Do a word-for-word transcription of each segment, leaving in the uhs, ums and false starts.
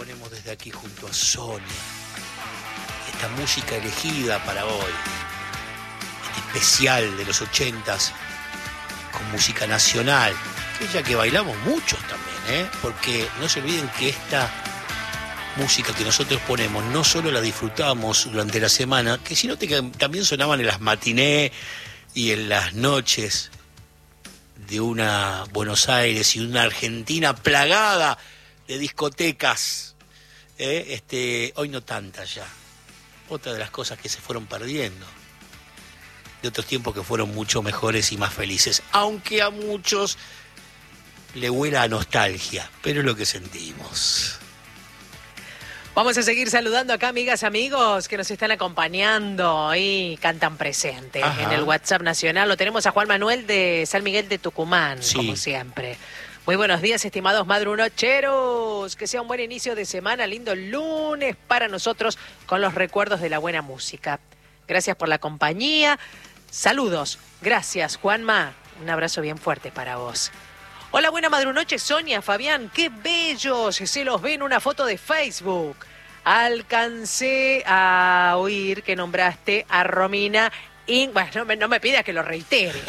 ponemos desde aquí junto a Sonia. Esta música elegida para hoy. Este especial de los ochentas con música nacional. Aquella que bailamos muchos también, ¿eh? Porque no se olviden que esta música que nosotros ponemos no solo la disfrutábamos durante la semana, que sino que también sonaban en las matinés y en las noches de una Buenos Aires y una Argentina plagada de discotecas, ¿eh? este, hoy no tantas ya. Otra de las cosas que se fueron perdiendo, de otros tiempos que fueron mucho mejores y más felices, aunque a muchos le huela a nostalgia, pero es lo que sentimos. Vamos a seguir saludando acá, amigas, amigos, que nos están acompañando y cantan presente. Ajá. En el WhatsApp nacional. Lo tenemos a Juan Manuel de San Miguel de Tucumán, sí, como siempre. Muy buenos días, estimados madrunocheros. Que sea un buen inicio de semana, lindo lunes para nosotros con los recuerdos de la buena música. Gracias por la compañía. Saludos. Gracias, Juanma. Un abrazo bien fuerte para vos. Hola, buena madrunoche, Sonia, Fabián, qué bellos, se los ve en una foto de Facebook. Alcancé a oír que nombraste a Romina In... Bueno, no me, no me pidas que lo reitere.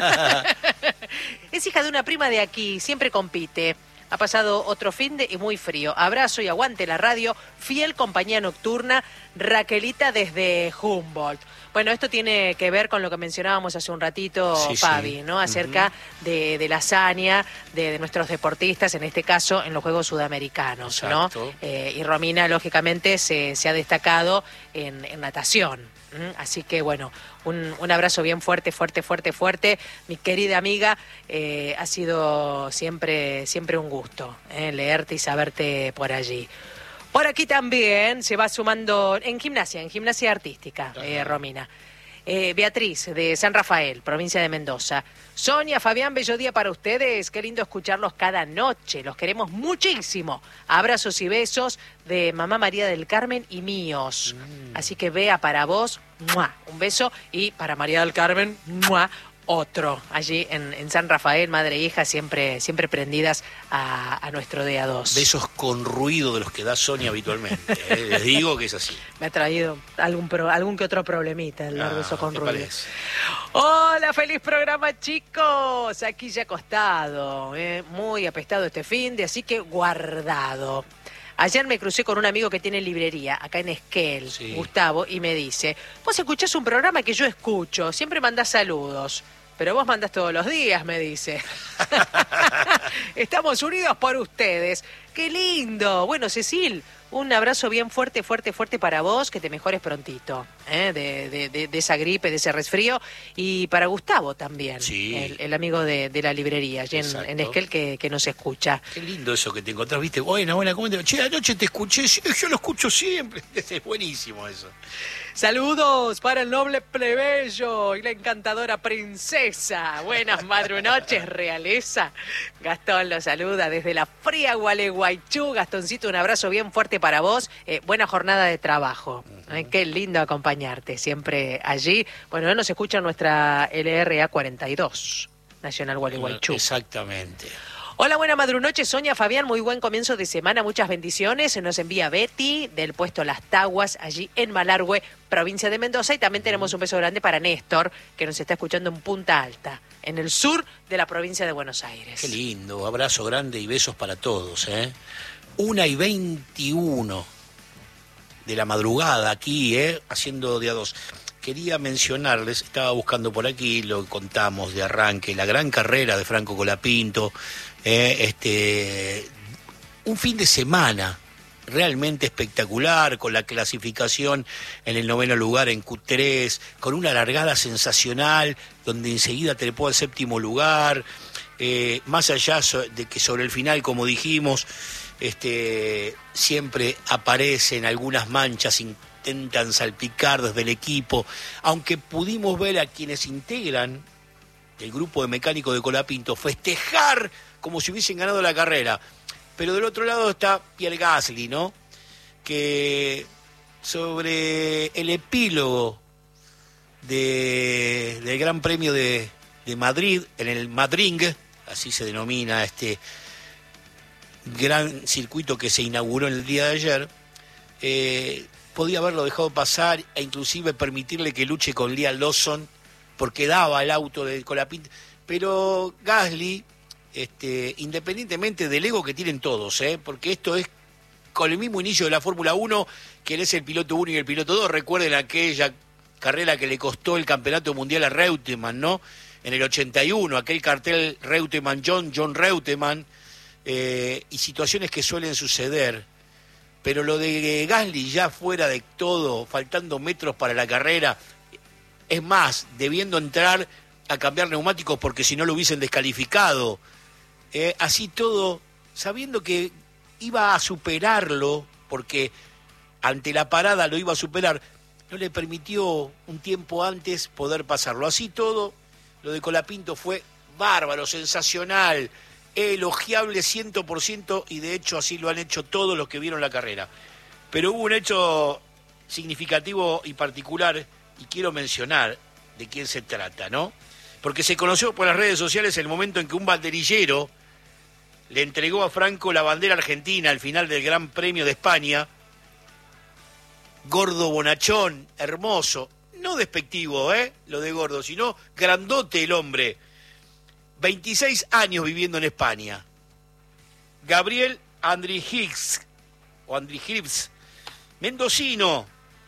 Es hija de una prima de aquí, siempre compite. Ha pasado otro finde y muy frío. Abrazo y aguante la radio, fiel compañía nocturna, Raquelita desde Humboldt. Bueno, esto tiene que ver con lo que mencionábamos hace un ratito, sí, Fabi, sí, ¿no? Acerca uh-huh. de, de la hazaña de, de nuestros deportistas, en este caso en los Juegos Sudamericanos, exacto, ¿no? Eh, y Romina, lógicamente, se, se ha destacado en, en natación. ¿Mm? Así que, bueno, un, un abrazo bien fuerte, fuerte, fuerte, fuerte. Mi querida amiga, eh, ha sido siempre, siempre un gusto eh, leerte y saberte por allí. Por aquí también se va sumando en gimnasia, en gimnasia artística, eh, Romina. Eh, Beatriz, de San Rafael, provincia de Mendoza. Sonia, Fabián, bello día para ustedes. Qué lindo escucharlos cada noche. Los queremos muchísimo. Abrazos y besos de mamá María del Carmen y míos. Mm. Así que Bea, para vos, ¡mua! Un beso. Y para María del Carmen, ¡mua! Otro, allí en, en San Rafael, madre e hija, siempre, siempre prendidas a, a nuestro D A dos. Besos con ruido de los que da Sonia habitualmente, ¿eh? Les digo que es así. Me ha traído algún, pro, algún que otro problemita el ah, beso con ruido. Parece? Hola, feliz programa, chicos. Aquí ya acostado, ¿eh? Muy apestado este fin de, así que guardado. Ayer me crucé con un amigo que tiene librería acá en Esquel, sí, Gustavo, y me dice, vos escuchás un programa que yo escucho, siempre mandás saludos, pero vos mandás todos los días, me dice. Estamos unidos por ustedes. ¡Qué lindo! Bueno, Cecil, un abrazo bien fuerte, fuerte, fuerte para vos, que te mejores prontito, ¿eh? de, de, de, de esa gripe, de ese resfrío, y para Gustavo también, sí, el, el amigo de, de la librería, allí en, en Esquel, que, que nos escucha. Qué lindo eso que te encontrás, viste, buena, buena, ¿cómo te... Che, anoche te escuché, yo lo escucho siempre, es buenísimo eso. Saludos para el noble plebeyo y la encantadora princesa. Buenas madrunoches, realeza. Gastón lo saluda desde la fría Gualeguaychú. Gastoncito, un abrazo bien fuerte para vos. Eh, buena jornada de trabajo. Eh, qué lindo acompañarte siempre allí. Bueno, hoy nos escucha nuestra L R A cuarenta y dos, Nacional Gualeguaychú. Exactamente. Hola, buena madrunoche, Sonia, Fabián, muy buen comienzo de semana, muchas bendiciones. Nos envía Betty del puesto Las Taguas, allí en Malargüe, provincia de Mendoza, y también tenemos un beso grande para Néstor, que nos está escuchando en Punta Alta, en el sur de la provincia de Buenos Aires. Qué lindo, abrazo grande y besos para todos, ¿eh? Una y veintiuno de la madrugada aquí, ¿eh? Haciendo día dos. Quería mencionarles, estaba buscando por aquí, lo contamos de arranque, la gran carrera de Franco Colapinto, eh, este, un fin de semana realmente espectacular, con la clasificación en el noveno lugar en Q tres, con una largada sensacional, donde enseguida trepó al séptimo lugar, eh, más allá de que sobre el final, como dijimos, este, siempre aparecen algunas manchas intentan salpicar desde el equipo, aunque pudimos ver a quienes integran el grupo de mecánicos de Colapinto festejar como si hubiesen ganado la carrera. Pero del otro lado está Pierre Gasly, ¿no? Que sobre el epílogo de, del Gran Premio de, de Madrid, en el Madring, así se denomina este gran circuito que se inauguró en el día de ayer, eh, podía haberlo dejado pasar e inclusive permitirle que luche con Liam Lawson, porque daba el auto de Colapinto, pero Gasly, este, independientemente del ego que tienen todos, ¿eh? Porque esto es con el mismo inicio de la Fórmula uno, quien es el piloto uno y el piloto dos, recuerden aquella carrera que le costó el campeonato mundial a Reutemann, ¿no? En el ochenta y uno, aquel cartel Reutemann-John, John Reutemann, eh, y situaciones que suelen suceder. Pero lo de Gasly ya fuera de todo, faltando metros para la carrera, es más, debiendo entrar a cambiar neumáticos porque si no lo hubiesen descalificado, eh, así todo, sabiendo que iba a superarlo, porque ante la parada lo iba a superar, no le permitió un tiempo antes poder pasarlo. Así todo, lo de Colapinto fue bárbaro, sensacional, elogiable cien por ciento, y de hecho así lo han hecho todos los que vieron la carrera. Pero hubo un hecho significativo y particular, y quiero mencionar de quién se trata, ¿no? Porque se conoció por las redes sociales el momento en que un banderillero le entregó a Franco la bandera argentina al final del Gran Premio de España. Gordo bonachón, hermoso, no despectivo, ¿eh? Lo de gordo, sino grandote el hombre. veintiséis años viviendo en España. Gabriel Andrijivs, o Andrijivs, mendocino,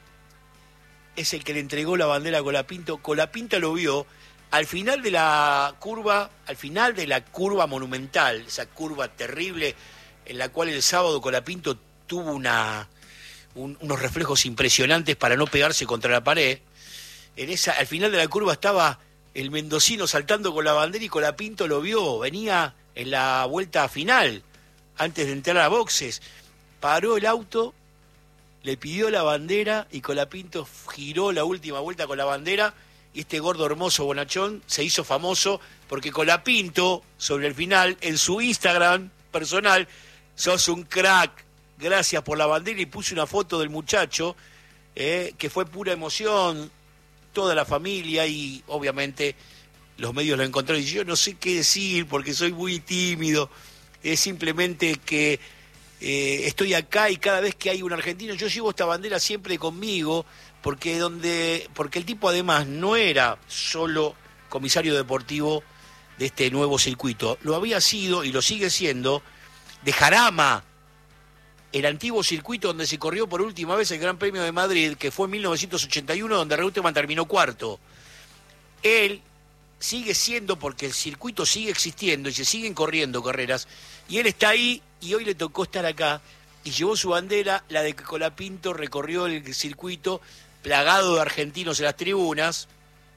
es el que le entregó la bandera a Colapinto. Colapinto lo vio al final de la curva, al final de la curva monumental, esa curva terrible en la cual el sábado Colapinto tuvo una, un, unos reflejos impresionantes para no pegarse contra la pared. En esa, al final de la curva estaba el mendocino saltando con la bandera y Colapinto lo vio, venía en la vuelta final, antes de entrar a boxes, paró el auto, le pidió la bandera y Colapinto giró la última vuelta con la bandera. Y este gordo hermoso bonachón se hizo famoso porque Colapinto, sobre el final, en su Instagram personal, sos un crack, gracias por la bandera, y puso una foto del muchacho, eh, que fue pura emoción, toda la familia, y obviamente los medios lo encontraron. Y yo no sé qué decir porque soy muy tímido, es simplemente que eh, estoy acá y cada vez que hay un argentino, yo llevo esta bandera siempre conmigo, porque donde porque el tipo además no era solo comisario deportivo de este nuevo circuito, lo había sido y lo sigue siendo de Jarama, el antiguo circuito donde se corrió por última vez el Gran Premio de Madrid, que fue en mil novecientos ochenta y uno, donde Reutemann terminó cuarto. Él sigue siendo, porque el circuito sigue existiendo y se siguen corriendo carreras, y él está ahí, y hoy le tocó estar acá, y llevó su bandera, la de que Colapinto recorrió el circuito, plagado de argentinos en las tribunas,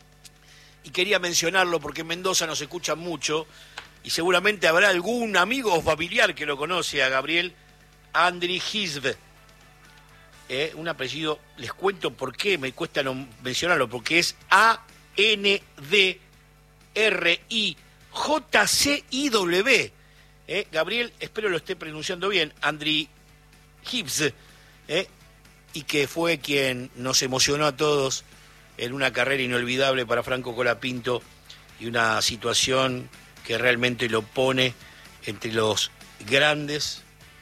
y quería mencionarlo porque en Mendoza nos escuchan mucho, y seguramente habrá algún amigo o familiar que lo conoce a Gabriel Andrijivs, eh, un apellido, les cuento por qué me cuesta no mencionarlo, porque es A N D R I J C I W, eh, Gabriel, espero lo esté pronunciando bien, Andrijivs, eh, y que fue quien nos emocionó a todos en una carrera inolvidable para Franco Colapinto, y una situación que realmente lo pone entre los grandes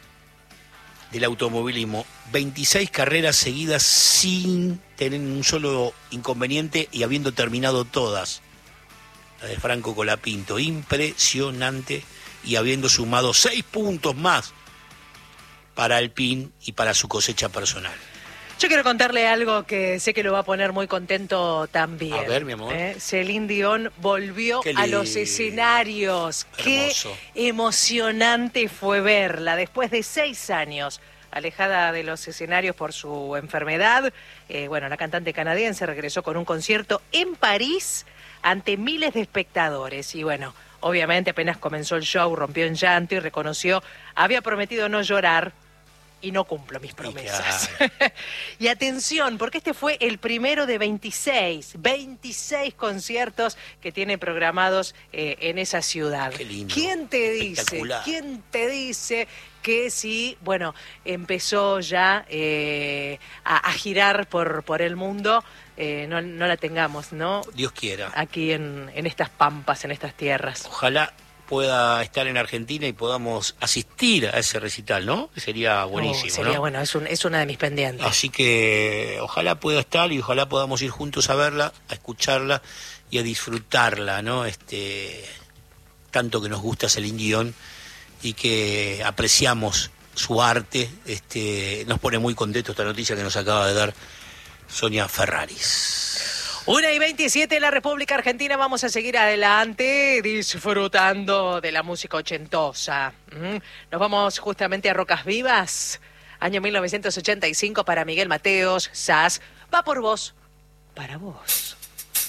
del automovilismo. veintiséis carreras seguidas sin tener un solo inconveniente y habiendo terminado todas. La de Franco Colapinto, impresionante, y habiendo sumado seis puntos más para Alpine y para su cosecha personal. Yo quiero contarle algo que sé que lo va a poner muy contento también. A ver, mi amor. ¿Eh? Celine Dion volvió a los escenarios. Hermoso. Qué emocionante fue verla después de seis años alejada de los escenarios por su enfermedad. Eh, bueno, la cantante canadiense regresó con un concierto en París ante miles de espectadores. Y bueno, obviamente apenas comenzó el show, rompió en llanto y reconoció, había prometido no llorar, y no cumplo mis promesas. Y, y atención, porque este fue el primero de veintiséis, veintiséis conciertos que tiene programados eh, en esa ciudad. Qué lindo. ¿Quién te dice? ¿Quién te dice que si, bueno, empezó ya eh, a, a girar por, por el mundo, eh, no, no la tengamos, ¿no? Dios quiera. Aquí en, en estas pampas, en estas tierras. Ojalá pueda estar en Argentina y podamos asistir a ese recital, ¿no? Sería buenísimo, oh, sería ¿no? bueno, es, un, es una de mis pendientes. Así que ojalá pueda estar y ojalá podamos ir juntos a verla, a escucharla y a disfrutarla, ¿no? Este, tanto que nos gusta Celine Dion y que apreciamos su arte. Este, nos pone muy contento esta noticia que nos acaba de dar Sonia Ferraris. Una y veintisiete en la República Argentina, vamos a seguir adelante disfrutando de la música ochentosa. ¿Mm? Nos vamos justamente a Rocas Vivas, año mil novecientos ochenta y cinco para Miguel Mateos, Sass, va por vos, para vos.